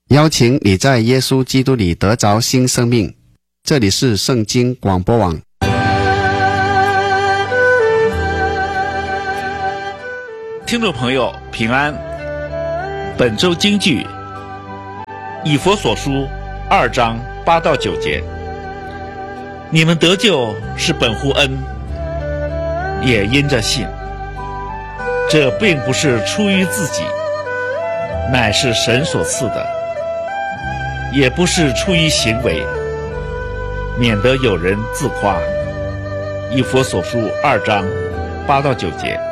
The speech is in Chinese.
邀请你在耶稣基督里得着新生命。这里是圣经广播网。 听众朋友平安，本周金句以弗所书2章8到9节，你们得救是本乎恩，也因着信，这并不是出于自己，乃是神所赐的，也不是出于行为，免得有人自夸。以弗所书2章8到9节。